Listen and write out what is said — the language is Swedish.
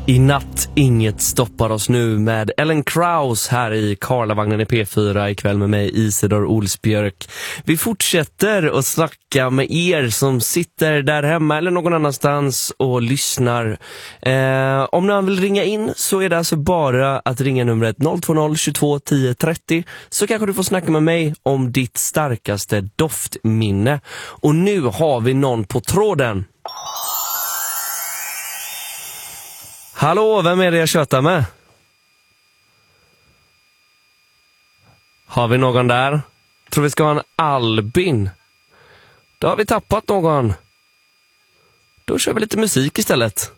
I natt, inget stoppar oss nu med Ellen Krauss här i Karlavagnen i P4 ikväll med mig Isidor Olsbjörk. Vi fortsätter att snacka med er som sitter där hemma eller någon annanstans och lyssnar. Om någon vill ringa in så är det alltså bara att ringa numret 020 22 10 30 så kanske du får snacka med mig om ditt starkaste doftminne. Och nu har vi någon på tråden. Hallå, vem är det jag tjötar med? Har vi någon där? Tror vi ska ha en Albin. Då har vi tappat någon. Då kör vi lite musik istället.